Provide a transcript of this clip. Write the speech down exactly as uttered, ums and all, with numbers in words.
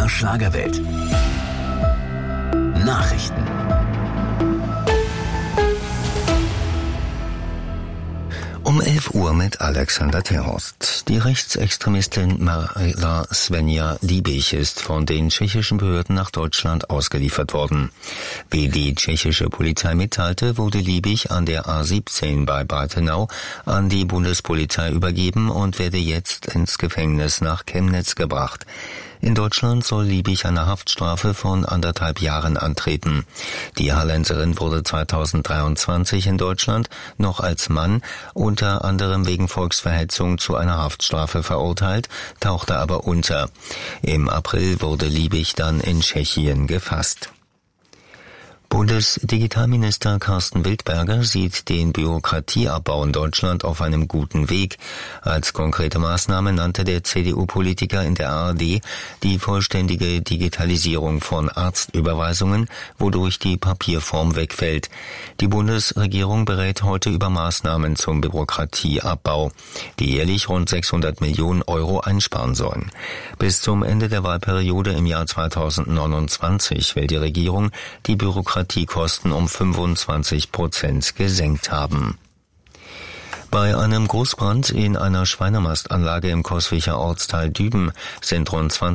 der Schlagerwelt. Nachrichten. Um elf Uhr mit Alexander Terhorst. Die Rechtsextremistin Marla Svenja Liebig ist von den tschechischen Behörden nach Deutschland ausgeliefert worden. Wie die tschechische Polizei mitteilte, wurde Liebig an der A siebzehn bei Breitenau an die Bundespolizei übergeben und werde jetzt ins Gefängnis nach Chemnitz gebracht. In Deutschland soll Liebig eine Haftstrafe von anderthalb Jahren antreten. Die Hallenserin wurde zweitausenddreiundzwanzig in Deutschland noch als Mann unter anderem wegen Volksverhetzung zu einer Haftstrafe verurteilt, tauchte aber unter. Im April wurde Liebig dann in Tschechien gefasst. Bundesdigitalminister Carsten Wildberger sieht den Bürokratieabbau in Deutschland auf einem guten Weg. Als konkrete Maßnahme nannte der C D U-Politiker in der A R D die vollständige Digitalisierung von Arztüberweisungen, wodurch die Papierform wegfällt. Die Bundesregierung berät heute über Maßnahmen zum Bürokratieabbau, die jährlich rund sechshundert Millionen Euro einsparen sollen. Bis zum Ende der Wahlperiode im Jahr zweitausendneunundzwanzig will die Regierung die Bürokratie die Kosten um fünfundzwanzig Prozent gesenkt haben. Bei einem Großbrand in einer Schweinemastanlage im Coswiger Ortsteil Düben sind rund zwanzig